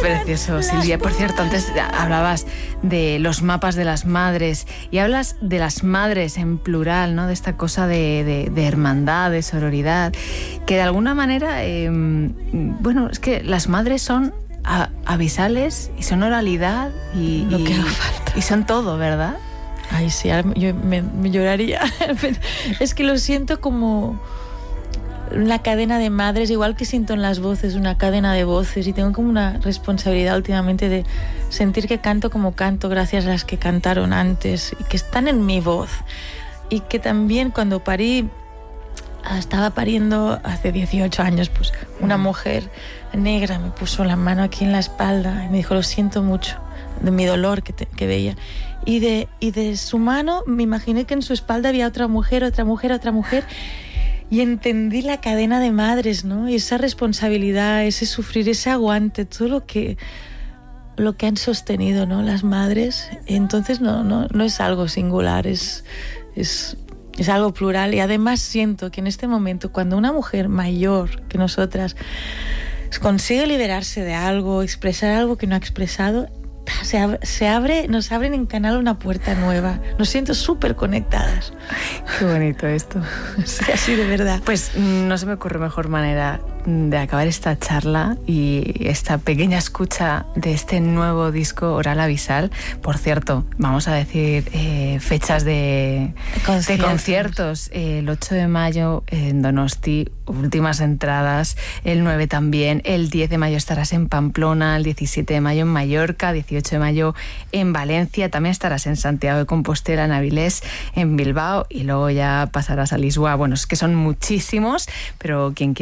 precioso, Silvia. Por cierto, antes hablabas de los mapas de las madres y hablas de las madres en plural, ¿no? De esta cosa de hermandad, de sororidad, que de alguna manera, bueno, es que las madres son abisales y son oralidad y lo que haga falta. Y son todo, ¿verdad? Ay, sí, yo me lloraría. Es que lo siento como una cadena de madres, igual que siento en las voces una cadena de voces, y tengo como una responsabilidad últimamente de sentir que canto como canto gracias a las que cantaron antes y que están en mi voz. Y que también cuando parí, estaba pariendo hace 18 años, pues una mujer negra me puso la mano aquí en la espalda y me dijo: lo siento mucho de mi dolor que veía. Y de su mano me imaginé que en su espalda había otra mujer, y entendí la cadena de madres, ¿no? Y esa responsabilidad, ese sufrir, ese aguante, todo lo que han sostenido, ¿no? Las madres. Entonces no es algo singular, es algo plural. Y además siento que en este momento, cuando una mujer mayor que nosotras consigue liberarse de algo, expresar algo que no ha expresado, nos abren en canal una puerta nueva. Nos siento súper conectadas. Qué bonito esto. Sí, así de verdad. Pues no se me ocurre mejor manera de acabar esta charla y esta pequeña escucha de este nuevo disco Oral Abisal. Por cierto, vamos a decir fechas de conciertos. El 8 de mayo en Donosti, últimas entradas. El 9 también. El 10 de mayo estarás en Pamplona. El 17 de mayo en Mallorca. 18 de mayo en Valencia. También estarás en Santiago de Compostela, en Avilés, en Bilbao, y luego ya pasarás a Lisboa. Bueno, es que son muchísimos, pero quien quiera